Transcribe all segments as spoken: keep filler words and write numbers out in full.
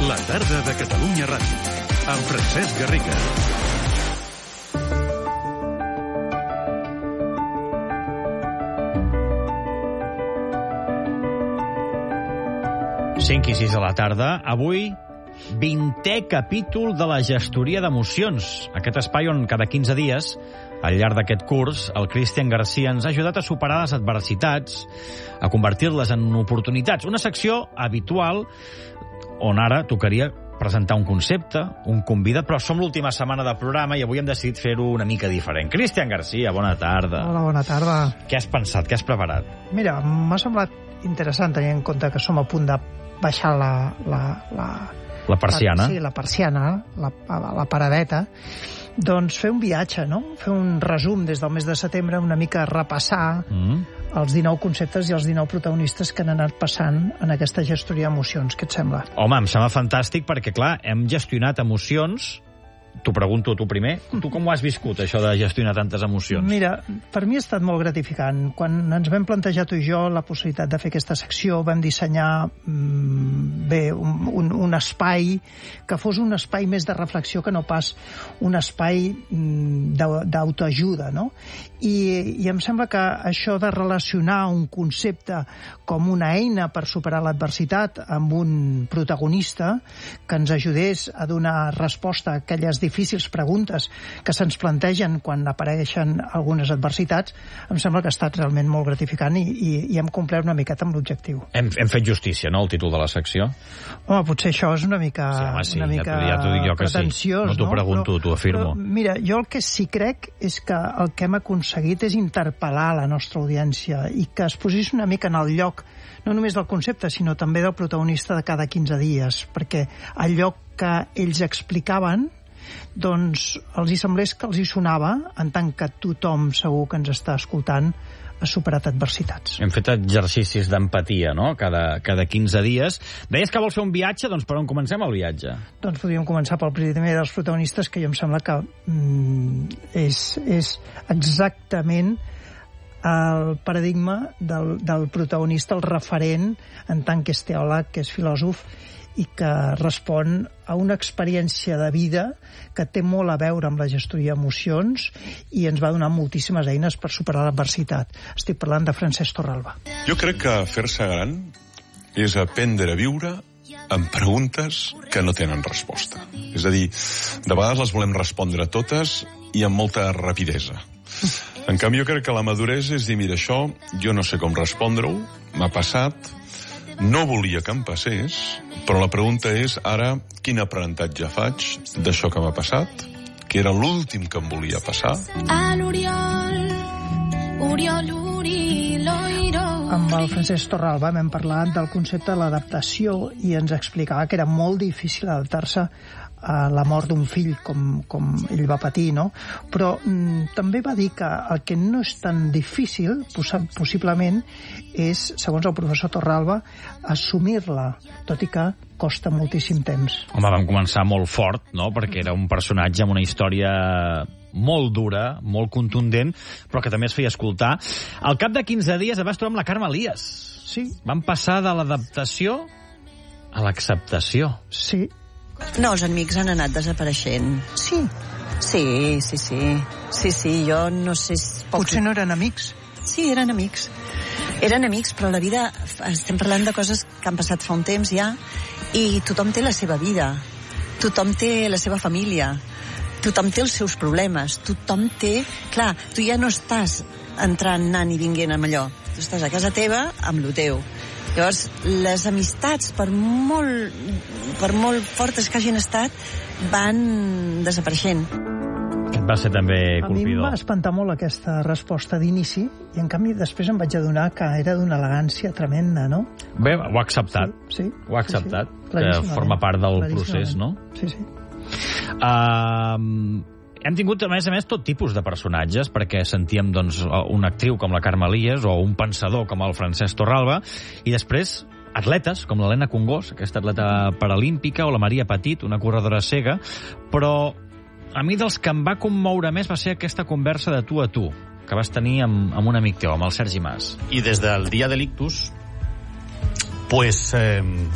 La tarda de Catalunya Ràdio, amb Francesc Garriga. cinc i sis de la tarda. Avui, vintè capítol de la gestoria d'emocions. Aquest espai on cada quinze dies, al llarg d'aquest curs, el Cristian Garcia ens ha ajudat a superar les adversitats, a convertir-les en oportunitats. Una secció habitual on ara tocaria presentar un concepte, un convidat, però som l'última setmana de programa i avui hem decidit fer-ho una mica diferent. Cristian Garcia, bona tarda. Hola, bona tarda. Què has pensat? Què has preparat? Mira, m'ha semblat interessant tenir en compte que som a punt de baixar la... la, la La persiana. La, sí, la persiana, la, la paradeta. Doncs fer un viatge, no? Fer un resum des del mes de setembre, una mica repassar mm. els dinou conceptes i els dinou protagonistes que han anat passant en aquesta gestoria d'emocions. Què et sembla? Home, em sembla fantàstic perquè, clar, hem gestionat emocions. T'ho pregunto a tu primer. Tu com ho has viscut, això de gestionar tantes emocions? Mira, per mi ha estat molt gratificant. Quan ens vam plantejar tu i jo la possibilitat de fer aquesta secció, vam dissenyar mmm, bé, un, un, un espai que fos un espai més de reflexió que no pas un espai mmm, d'autoajuda, no? I, I em sembla que això de relacionar un concepte com una eina per superar l'adversitat amb un protagonista que ens ajudés a donar resposta a aquelles difícils preguntes que se'ns plantegen quan apareixen algunes adversitats, em sembla que ha estat realment molt gratificant i, i, i hem complert una miqueta amb l'objectiu. Hem, hem fet justícia, no?, el títol de la secció. Home, potser això és una mica, sí, home, sí, una mica ja t'ho dic jo que pretensiós, sí. No t'ho pregunto, no? t'ho afirmo. Però, mira, jo el que sí crec és que el que hem aconseguit és interpel·lar la nostra audiència i que es posés una mica en el lloc, no només del concepte, sinó també del protagonista de cada quinze dies, perquè el lloc que ells explicaven doncs els hi semblés que els hi sonava, en tant que tothom segur que ens està escoltant ha superat adversitats. Hem fet exercicis d'empatia, no?, cada, cada quinze dies. Deies que vols fer un viatge, doncs per on comencem el viatge? Doncs podríem començar pel primer dels protagonistes, que jo em sembla que mm, és, és exactament el paradigma del, del protagonista, el referent en tant que és teòleg, que és filòsof, i que respon a una experiència de vida que té molt a veure amb la gestoria d'emocions i ens va donar moltíssimes eines per superar l'adversitat. Estic parlant de Francesc Torralba. Jo crec que fer-se gran és aprendre a viure amb preguntes que no tenen resposta. És a dir, de vegades les volem respondre totes i amb molta rapidesa. En canvi, jo crec que la maduresa és dir, mira, això jo no sé com respondre-ho, m'ha passat, no volia que em passés, però la pregunta és, ara, quin aprenentatge faig d'això que m'ha passat, que era l'últim que em volia passar? A l'Oriol, Oriol, Uri, l'Oiro... Amb el Francesc Torralba vam parlar del concepte de l'adaptació i ens explicava que era molt difícil adaptar-se a la mort d'un fill, com, com ell va patir, no? Però mm, també va dir que el que no és tan difícil, possiblement, és, segons el professor Torralba, assumir-la, tot i que costa moltíssim temps. Home, vam començar molt fort, no?, perquè era un personatge amb una història molt dura, molt contundent, però que també es feia escoltar. Al cap de quinze dies et vas trobar amb la Carme Elias. Sí. Van passar de l'adaptació a l'acceptació. Sí. Nous amics han anat desapareixent. Sí. Sí, sí, sí. Sí, sí, jo no sé... Poc... Potser no eren amics. Sí, eren amics. Eren amics, però la vida... Estem parlant de coses que han passat fa un temps ja, i tothom té la seva vida. Tothom té la seva família. Tothom té els seus problemes. Tothom té... Clar, tu ja no estàs entrant, anant i vinguent amb allò. Tu estàs a casa teva amb lo teu. Llavors, les amistats, per molt, per molt fortes que hagin estat, van desapareixent. Et va ser també colpidor. A mi em va espantar molt aquesta resposta d'inici i, en canvi, després em vaig adonar que era d'una elegància tremenda, no? Bé, ho ha acceptat. Sí, sí. Ho ha acceptat, sí, sí. que forma part del procés, no? Sí, sí. Uh, hem tingut, a més a més, tot tipus de personatges, perquè sentíem doncs, una actriu com la Carme Elias o un pensador com el Francesc Torralba, i després atletes, com l'Helena Congós, aquesta atleta paralímpica, o la Maria Petit, una corredora cega, però a mi dels que em va commoure més va ser aquesta conversa de tu a tu, que vas tenir amb, amb un amic teu, amb el Sergi Mas. I des del dia de l'ictus, pues, eh,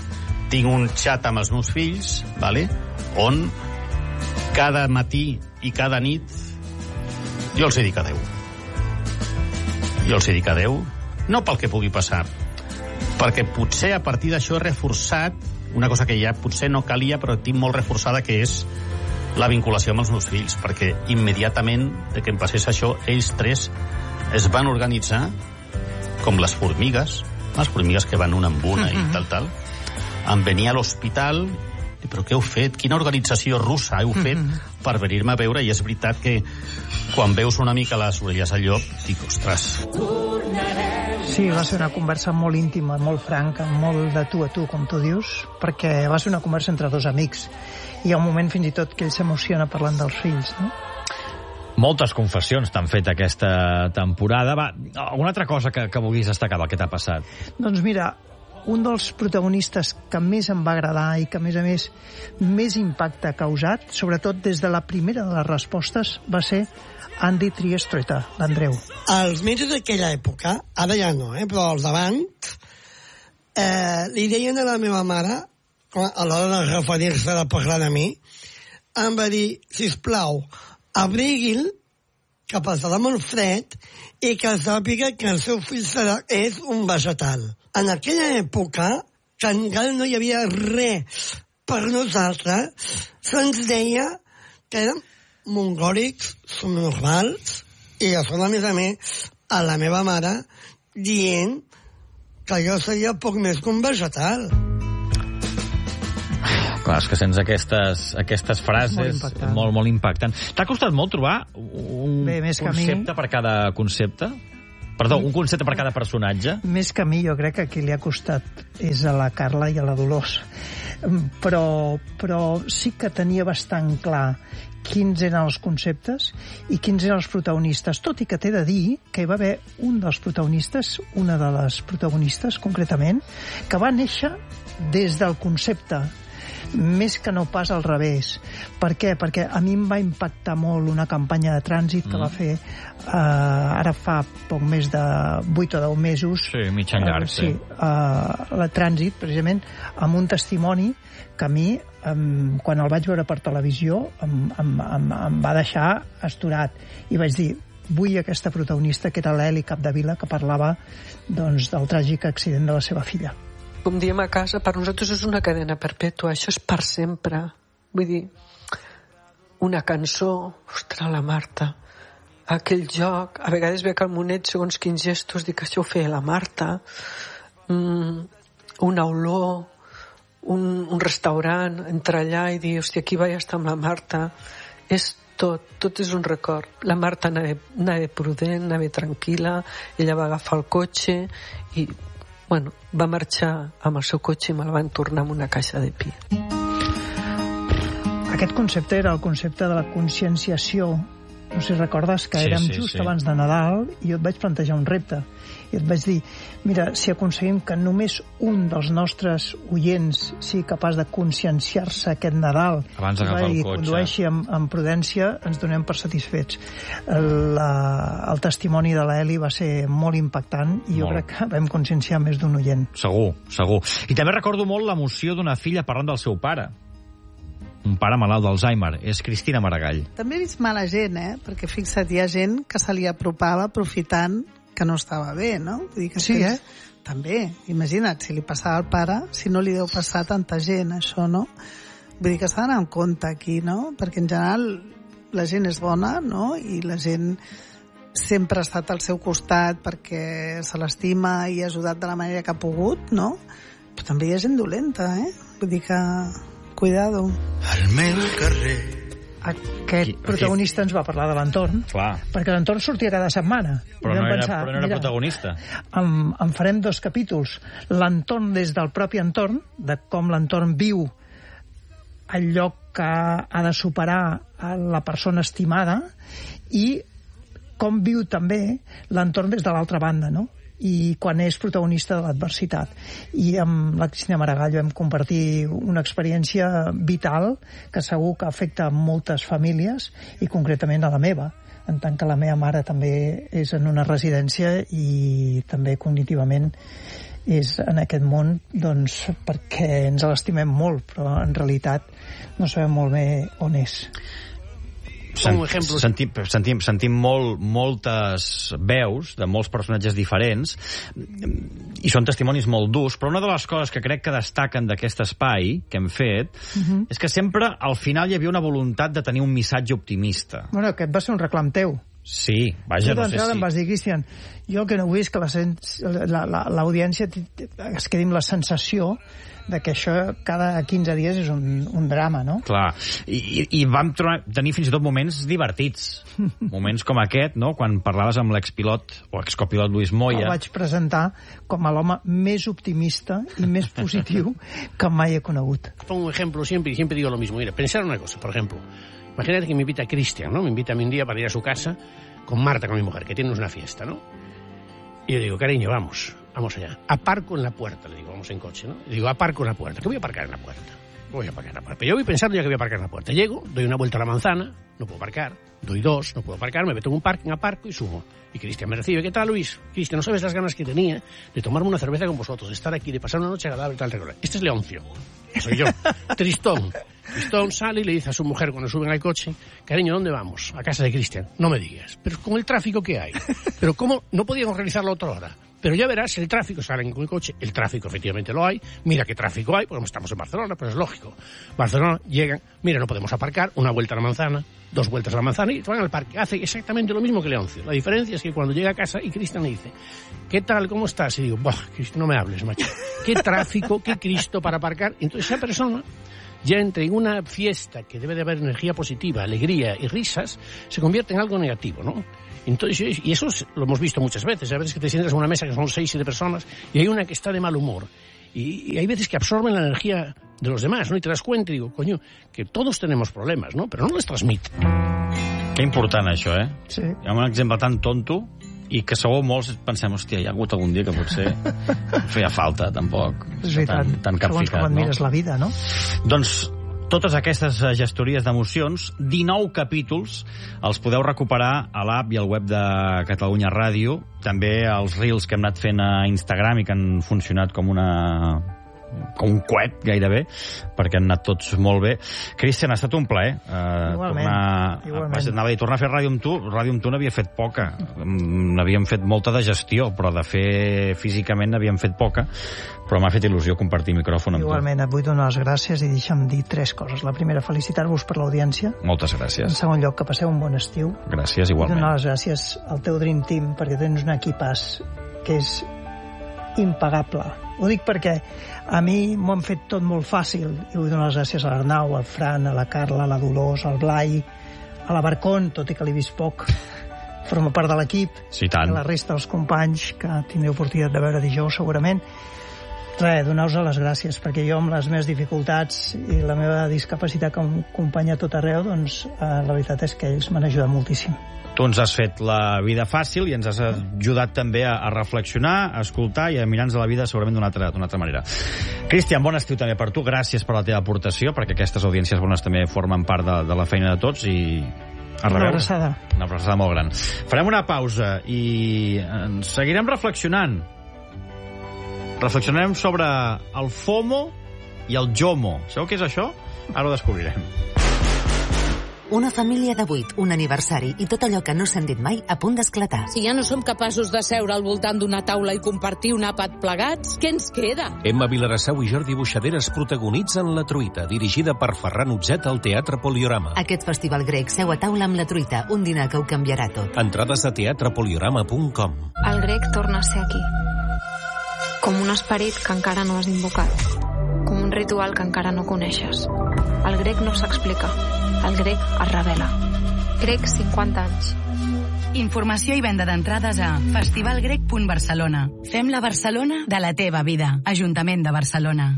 tinc un xat amb els meus fills, vale? On cada matí i cada nit jo els he dit adeu. Jo els he dit adeu, no pel que pugui passar, perquè potser a partir d'això he reforçat una cosa que ja potser no calia, però tinc molt reforçada, que és la vinculació amb els meus fills, perquè immediatament que em passés això, ells tres es van organitzar com les formigues, les formigues que van una amb una i tal, tal, em venia a l'hospital, i però què heu fet? Quina organització russa heu fet per venir-me a veure? I és veritat que quan veus una mica les orelles al llop, dic, ostres. Sí, va ser una conversa molt íntima, molt franca, molt de tu a tu, com tu dius, perquè va ser una conversa entre dos amics. I hi ha un moment fins i tot que ell s'emociona parlant dels fills, no? Moltes confessions t'han fet aquesta temporada. Va, alguna altra cosa que, que vulguis destacar del que t'ha passat? Doncs mira, un dels protagonistes que més em va agradar i que, a més a més, més impacte ha causat, sobretot des de la primera de les respostes, va ser Andy Triestrueta, l'Andreu. Els metges d'aquella època, ara ja no, eh, però els d'abans, eh, li deien a la meva mare, a l'hora de referir-se a parlar de mi, em va dir, sisplau, abrigui'l, que passarà molt fred, i que sàpiga que el seu fill serà, és un vegetal. En aquella època, que encara no hi havia res per nosaltres, se'ns deia que érem mongòlics, subnormals, i això, a més a més, a la meva mare, dient que jo seria poc més que un vegetal. Clar, és que sents aquestes, aquestes frases molt, molt, molt impactant. T'ha costat molt trobar un Bé, concepte per cada concepte? Perdó, un concepte per cada personatge? Més que a mi, jo crec que a qui li ha costat és a la Carla i a la Dolors. Però, però sí que tenia bastant clar quins eren els conceptes i quins eren els protagonistes, tot i que t'he de dir que hi va haver un dels protagonistes, una de les protagonistes, concretament, que va néixer des del concepte, més que no pas al revés. Per què? Perquè a mi em va impactar molt una campanya de trànsit que mm. va fer eh, ara fa poc més de vuit o deu mesos. Sí, mitjan llarg. Eh, sí, eh, la trànsit, precisament, amb un testimoni que a mi, eh, quan el vaig veure per televisió, em, em, em, em va deixar astorat. I vaig dir, vull aquesta protagonista, que era l'Eli Capdevila, que parlava doncs, del tràgic accident de la seva filla. Com diem a casa, per nosaltres és una cadena perpètua, això és per sempre. Vull dir, una cançó, ostres, la Marta, aquell joc, a vegades ve al monet segons quins gestos, dic, això ho feia la Marta, mm, una olor, un, un restaurant, entrar allà i dir, hòstia, aquí vaig estar amb la Marta, és tot, tot és un record. La Marta anava, anava prudent, anava tranquil·la, ella va agafar el cotxe i bueno, va marxar amb el seu cotxe i me'l van tornar amb una caixa de pi. Aquest concepte era el concepte de la conscienciació. No sé si recordes que sí, érem sí, just sí. abans de Nadal i jo et vaig plantejar un repte. I et vaig dir, mira, si aconseguim que només un dels nostres oients sigui capaç de conscienciar-se aquest Nadal abans d'agafar el i cotxe, condueixi amb, amb prudència, ens donem per satisfets. La, el testimoni de l'Eli va ser molt impactant i jo molt. crec que vam conscienciar més d'un oient. Segur, segur. I també recordo molt l'emoció d'una filla parlant del seu pare. Un pare malalt d'Alzheimer. És Cristina Maragall. També he vist mala gent, eh? Perquè fixa't, hi ha gent que se li apropava aprofitant que no estava bé, no? Vull dir que sí, eh? També. Imagina't, si li passava al pare, si no li deu passar a tanta gent, això, no? Vull dir que s'ha d'anar en compte aquí, no? Perquè en general la gent és bona, no? I la gent sempre ha estat al seu costat perquè se l'estima i ha ajudat de la manera que ha pogut, no? Però també hi ha gent dolenta, eh? Vull dir que... Cuidado. Al meu carrer. Aquest protagonista ens va parlar de l'entorn, Clar. perquè l'entorn sortia cada setmana. Però no, pensar, era, però no era mira, protagonista. En, en farem dos capítols. L'entorn des del propi entorn, de com l'entorn viu el lloc que ha de superar a la persona estimada, i com viu també l'entorn des de l'altra banda, no? I quan és protagonista de l'adversitat. I amb la Cristina Maragall vam compartir una experiència vital que segur que afecta moltes famílies i concretament a la meva, en tant que la meva mare també és en una residència i també cognitivament és en aquest món doncs, perquè ens l'estimem molt, però en realitat no sabem molt bé on és. Sen, sentim, sentim, sentim molt, moltes veus de molts personatges diferents i són testimonis molt durs, però una de les coses que crec que destaquen d'aquest espai que hem fet uh-huh. és que sempre al final hi havia una voluntat de tenir un missatge optimista. Bueno, aquest va ser un reclam teu. Sí, vaja, no sé si... em vas dir, Cristian, jo el que no vull és que l'audiència es quedi amb la sensació de que això cada quinze dies és un, un drama, no? Clar, i, i vam trobar, tenir fins i tot moments divertits. Moments com aquest, no?, quan parlaves amb l'expilot o excopilot Luis Moya. El vaig presentar com a l'home més optimista i més positiu que mai he conegut. Pongo un ejemplo siempre y siempre digo lo mismo. Mira, pensar una cosa, por ejemplo, imagínate que me invita Cristian, ¿no? Me invita a mí un día para ir a su casa con Marta, con mi mujer, que tiene una fiesta, ¿no? Y yo digo, cariño, vamos, vamos allá. Aparco en la puerta, le digo, vamos en coche, ¿no? Le digo, aparco en la puerta. ¿Qué voy a aparcar en la puerta? Voy a aparcar en la puerta. Pero yo voy pensando ya que voy a aparcar en la puerta. Llego, doy una vuelta a la manzana, no puedo aparcar. Doy dos, no puedo aparcar, me meto en un parking, aparco y subo. Y Cristian me recibe. ¿Qué tal, Luis? Cristian, no sabes las ganas que tenía de tomarme una cerveza con vosotros, de estar aquí, de pasar una noche agradable y tal. Este es Leoncio. Soy yo. Tristón. Tristón sale y le dice a su mujer cuando suben al coche, cariño, ¿dónde vamos? A casa de Cristian. No me digas. Pero con el tráfico que hay. Pero ¿cómo? No podíamos realizarlo otra hora. Pero ya verás, el tráfico, salen con el coche, el tráfico efectivamente lo hay, mira qué tráfico hay, porque estamos en Barcelona, pues es lógico. Barcelona, llegan, mira, no podemos aparcar, una vuelta a la manzana, dos vueltas a la manzana y van al parque. Hace exactamente lo mismo que Leoncio. La diferencia es que cuando llega a casa y Cristian le dice, ¿qué tal, cómo estás? Y digo, buah, Cristian, no me hables, macho. ¿Qué tráfico, qué Cristo para aparcar? Entonces esa persona ya entre en una fiesta que debe de haber energía positiva, alegría y risas, se convierte en algo negativo, ¿no? Entonces, y eso lo hemos visto muchas veces. Hay veces que te sientas en una mesa que son seis, siete personas y hay una que está de mal humor. Y, y hay veces que absorben la energía de los demás, ¿no? Y te das cuenta y digo, coño, que todos tenemos problemes, ¿no? Però no les transmit. Que important, això, eh? Sí. Hi ha un exemple tan tonto i que segur molts pensem, hòstia, hi ha hagut algun dia que potser feia falta, tampoc. És veritat. Tan, tan Segons capficat, com et no? mires la vida, no? Doncs totes aquestes gestories d'emocions, dinou capítols, els podeu recuperar a l'app i al web de Catalunya Ràdio, també els reels que hem anat fent a Instagram i que han funcionat com una... com un coet, gairebé, perquè han anat tots molt bé. Cristian, ha estat un plaer. Eh, igualment, tornar, igualment. Anava a dir, tornar a fer ràdio amb tu. Ràdio amb tu n'havíem fet poca. N'havíem fet molta de gestió, però de fer físicament n'havíem fet poca. Però m'ha fet il·lusió compartir micròfon amb Igualment, tu. et vull donar les gràcies i deixa'm dir tres coses. La primera, felicitar-vos per l'audiència. Moltes En gràcies. segon lloc, que passeu un bon estiu. Gràcies, I igualment. donar les gràcies al teu Dream Team, perquè tens un equipàs que és impagable. Ho dic perquè a mi m'ho han fet tot molt fàcil i vull donar les gràcies a l'Arnau, al Fran, a la Carla, a la Dolors, al Blai, a la Barcón, tot i que l'he vist poc, forma part de l'equip, sí, tant. a la resta dels companys que tindreu oportunitat de veure dijous segurament. Res, donar-vos les gràcies, perquè jo amb les meves dificultats i la meva discapacitat que m'acompanya a tot arreu, doncs eh, la veritat és que ells m'han ajudat moltíssim. Tu ens has fet la vida fàcil i ens has ajudat també a, a reflexionar, a escoltar i a mirar-nos la vida segurament d'una altra, d'una altra manera. Cristian, bon estiu també per tu. Gràcies per la teva aportació, perquè aquestes audiències bones també formen part de, de la feina de tots i... A Una abraçada. Una abraçada molt gran. Farem una pausa i ens seguirem reflexionant. Reflexionarem sobre el FOMO i el JOMO. Sabeu què és això? Ara ho descobrirem. Una família de vuit, un aniversari i tot allò que no s'han dit mai a punt d'esclatar. Si ja no som capaços de seure al voltant d'una taula i compartir un àpat plegats, què ens queda? Emma Vilarassau i Jordi Buixaderes protagonitzen La Truita, dirigida per Ferran Utzet al Teatre Poliorama. Aquest festival grec seu a taula amb La Truita, un dinar que ho canviarà tot. Entrades a teatre poliorama punt com. El grec torna a ser aquí. Com un esperit que encara no has invocat. Com un ritual que encara no coneixes. El grec no s'explica. El grec es revela. Grec, cinquanta anys. Informació i venda d'entrades a festivalgrec punt barcelona. Fem la Barcelona de la teva vida. Ajuntament de Barcelona.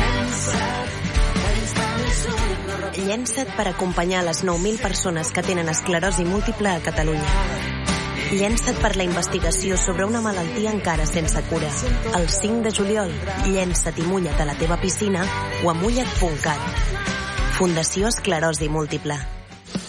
Llença't per acompanyar les nou mil persones que tenen esclerosi múltiple a Catalunya. Llença't per la investigació sobre una malaltia encara sense cura. El cinc de juliol, llença't i mulla't a la teva piscina o a mulla't punt cat. Fundació Esclerosi Múltiple.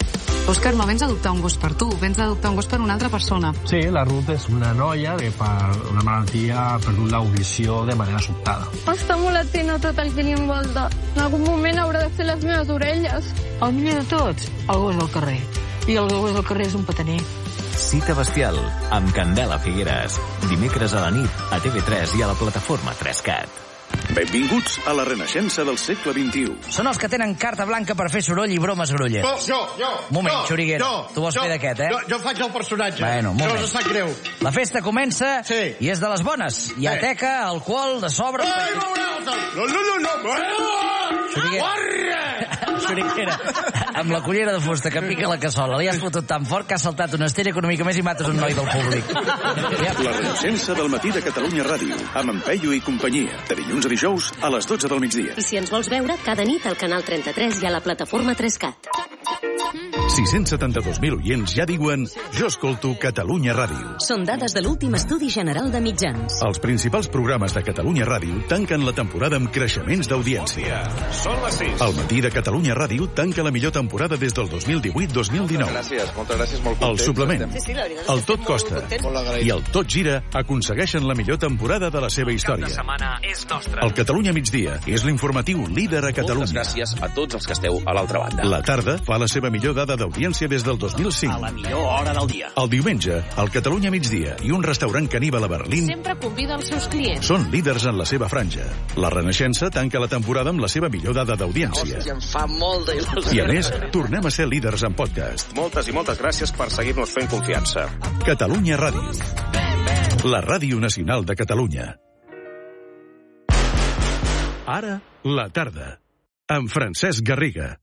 Òscar, no vens a adoptar un gos per tu, vens a adoptar un gos per una altra persona. Sí, la Ruth és una noia que per una malaltia ha perdut l'audició de manera sobtada. Està molt atent a tot el que li envolta. En algun moment haurà de fer les meves orelles. El millor de tots, el gos del carrer. I el gos del carrer és un petaner. Cita bestial, amb Candela Figueres. Dimecres a la nit, a T V tres i a la plataforma tres cat. Benvinguts a la renaixença del segle vint-i-u. Són els que tenen carta blanca per fer soroll i bromes grolles. Oh, jo, jo. Moment, jo, Xuriguera, jo, tu vols jo, fer d'aquest, eh? Jo, jo faig el personatge. Bueno, moment. No us sap greu. La festa comença sí. i és de les bones. Hi ha sí. teca, alcohol, de sobre... Ai, no, no, no, no. Xuriguera, Xuriguera, amb la cullera de fusta que pica la cassola, li has fotut tan fort que ha saltat una estella econòmica més i mates un noi del públic. La renaixença del matí de Catalunya Ràdio, amb en Peyu i companyia, de dilluns a dijous a les dotze del migdia. I si ens vols veure, cada nit al canal trenta-tres i a la plataforma tres cat. sis-cents setanta-dos mil oients ja diuen jo escolto Catalunya Ràdio. Són dades de l'últim estudi general de mitjans. Els principals programes de Catalunya Ràdio tanquen la temporada amb creixements d'audiència. Són les sis. El matí de Catalunya Ràdio tanca la millor temporada des del dos mil divuit dos mil dinou. Moltes gràcies, moltes gràcies, molt contents. El suplement, Sí, sí, la veritat és el que tot estem costa molt contents. Molt agraït. i el tot gira aconsegueixen la millor temporada de la seva història. setmana és nostre. El Catalunya Migdia és l'informatiu líder a Catalunya. Moltes gràcies a tots els que esteu a l'altra banda. La tarda fa la seva millor dada d'audiència des del dos mil cinc. A la millor hora del dia. El diumenge, el Catalunya Migdia i un restaurant caníbal a Berlín Sempre convida els seus clients. són líders en la seva franja. La Renaixença tanca la temporada amb la seva millor dada d'audiència. Hòstia, em fa molta il·lusió. I a més, tornem a ser líders en podcast. Moltes i moltes gràcies per seguir-nos fent confiança. Catalunya Ràdio. La Ràdio Nacional de Catalunya. Ara, la tarda. Amb Francesc Garriga.